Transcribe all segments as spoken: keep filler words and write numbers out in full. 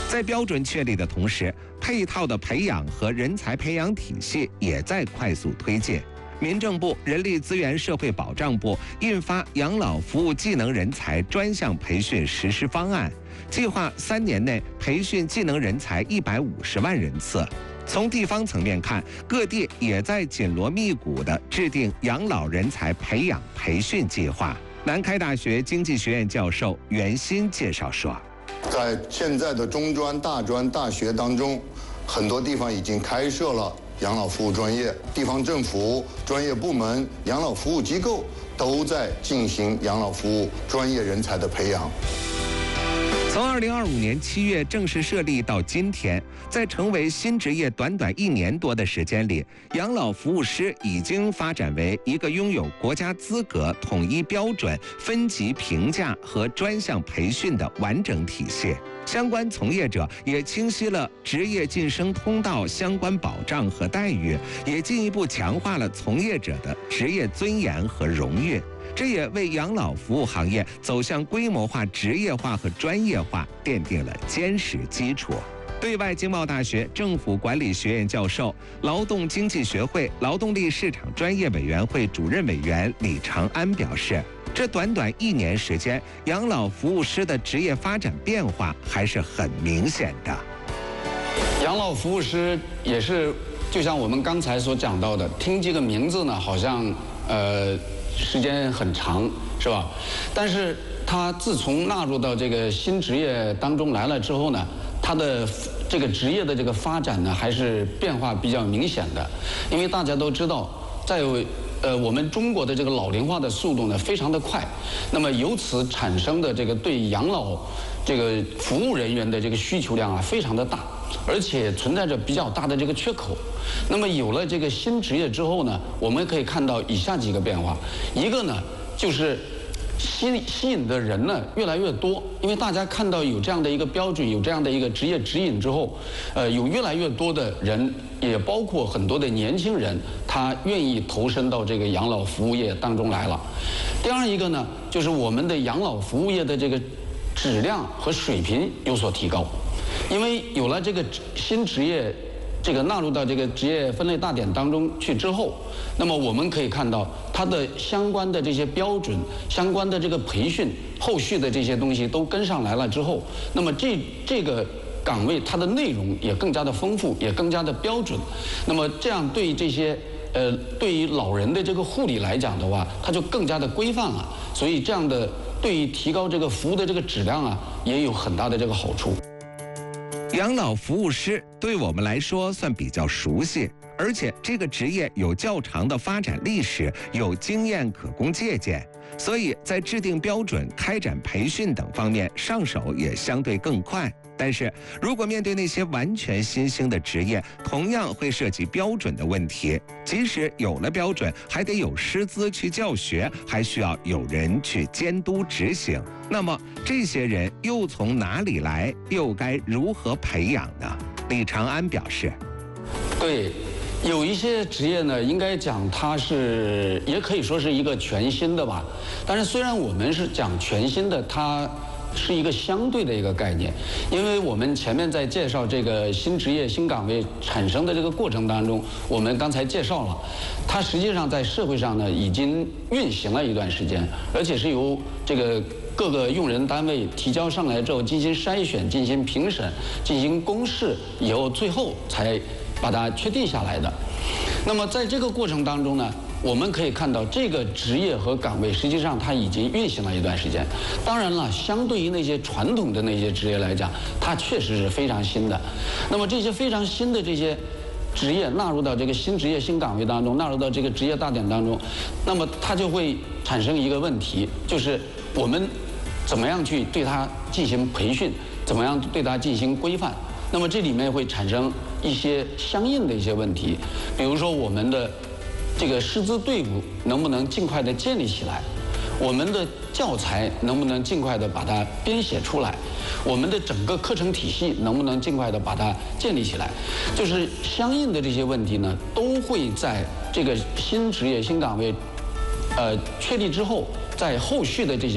在标准确立的同时，配套的培养和人才培养体系也在快速推进。民政部人力资源社会保障部印发《养老服务技能人才专项培训实施方案》，计划三年内培训技能人才一百五十万人次。从地方层面看，各地也在紧锣密鼓地制定养老人才培养培训计划。南开大学经济学院教授袁鑫介绍说， 在现在的中专、大专、大学当中，很多地方已经开设了养老服务专业，地方政府、专业部门、养老服务机构都在进行养老服务专业人才的培养。 从二零二五年七月正式设立到今天，在成为新职业短短一年多的时间里，养老服务师已经发展为一个拥有国家资格、统一标准、分级评价和专项培训的完整体系。相关从业者也清晰了职业晋升通道相关保障和待遇，也进一步强化了从业者的职业尊严和荣誉。这也为养老服务行业走向规模化、职业化和专业化奠定了坚实基础。对外经贸大学政府管理学院教授、劳动经济学会劳动力市场专业委员会主任委员李长安表示，这短短一年时间，养老服务师的职业发展变化还是很明显的。 养老服务师也是，就像我们刚才所讲到的，听这个名字呢，好像呃时间很长，是吧？但是他自从纳入到这个新职业当中来了之后呢，他的这个职业的这个发展呢，还是变化比较明显的。因为大家都知道，在呃我们中国的这个老龄化的速度呢非常的快，那么由此产生的这个对养老这个服务人员的这个需求量啊非常的大，而且存在着比较大的这个缺口。那么有了这个新职业之后呢，我们可以看到以下几个变化。一个呢就是吸吸引的人呢越来越多，因为大家看到有这样的一个标准，有这样的一个职业指引之后，呃，有越来越多的人，也包括很多的年轻人，他愿意投身到这个养老服务业当中来了。第二一个呢，就是我们的养老服务业的这个质量和水平有所提高，因为有了这个新职业。这个纳入到这个职业分类大典当中去之后，那么我们可以看到它的相关的这些标准、相关的这个培训、后续的这些东西都跟上来了之后，那么这这个岗位它的内容也更加的丰富，也更加的标准。那么这样对这些呃对于老人的这个护理来讲的话，它就更加的规范了。所以这样的对于提高这个服务的这个质量啊，也有很大的这个好处。 养老服务师对我们来说算比较熟悉，而且这个职业有较长的发展历史，有经验可供借鉴，所以在制定标准、开展培训等方面上手也相对更快。但是如果面对那些完全新兴的职业，同样会涉及标准的问题。即使有了标准，还得有师资去教学，还需要有人去监督执行。那么这些人又从哪里来，又该如何培养呢？李长安表示， 对，有一些职业呢，应该讲它是，也可以说是一个全新的吧。但是虽然我们是讲全新的，它是一个相对的一个概念，因为我们前面在介绍这个新职业新岗位产生的这个过程当中，我们刚才介绍了，它实际上在社会上呢已经运行了一段时间，而且是由这个各个用人单位提交上来之后进行筛选、进行评审、进行公示以后，最后才把它确定下来的。那么在这个过程当中呢，我们可以看到这个职业和岗位实际上它已经运行了一段时间。当然了，相对于那些传统的那些职业来讲，它确实是非常新的。那么这些非常新的这些职业纳入到这个新职业新岗位当中，纳入到这个职业大典当中，那么它就会产生一个问题，就是我们怎么样去对它进行培训，怎么样对它进行规范。那么这里面会产生一些相应的一些问题，比如说我们的这个师资队伍能不能尽快的建立起来，我们的教材能不能尽快的把它编写出来，我们的整个课程体系能不能尽快的把它建立起来，就是相应的这些问题呢，都会在这个新职业新岗位呃确立之后，在后续的这些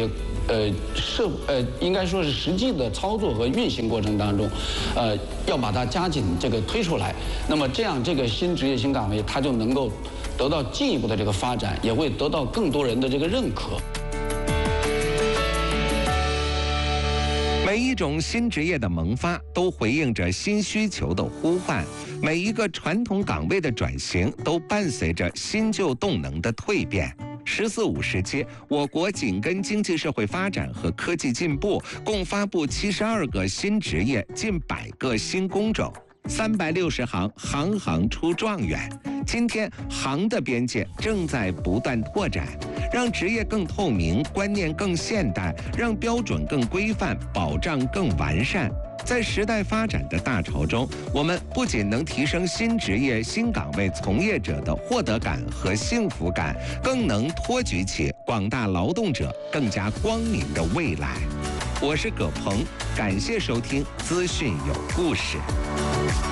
呃设呃应该说是实际的操作和运行过程当中，呃要把它加紧这个推出来，那么这样这个新职业新岗位它就能够得到进一步的这个发展，也会得到更多人的这个认可。 每一种新职业的萌发，都回应着新需求的呼唤；每一个传统岗位的转型，都伴随着新旧动能的蜕变。十四五时期，我国紧跟经济社会发展和科技进步，共发布七十二个新职业，近百个新工种，三百六十行，行行出状元。今天，行的边界正在不断拓展，让职业更透明，观念更现代，让标准更规范，保障更完善。在时代发展的大潮中，我们不仅能提升新职业、新岗位从业者的获得感和幸福感，更能托举起广大劳动者更加光明的未来。我是葛鹏，感谢收听资讯有故事。